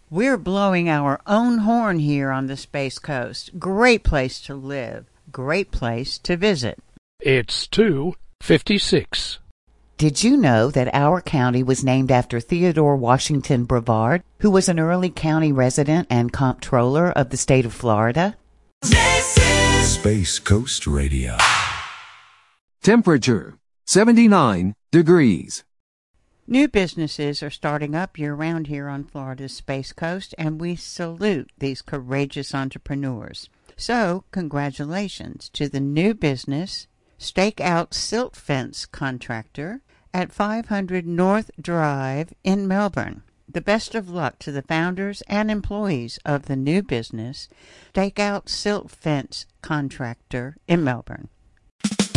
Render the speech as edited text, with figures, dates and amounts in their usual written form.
We're blowing our own horn here on the Space Coast. Great place to live. Great place to visit. It's 2:56. Did you know that our county was named after Theodore Washington Brevard, who was an early county resident and comptroller of the state of Florida? This is Space Coast Radio. Temperature 79 degrees. New businesses are starting up year-round here on Florida's Space Coast, and we salute these courageous entrepreneurs. So, congratulations to the new business Stakeout Silt Fence Contractor at 500 North Drive in Melbourne. The best of luck to the founders and employees of the new business Stakeout Silt Fence Contractor in Melbourne.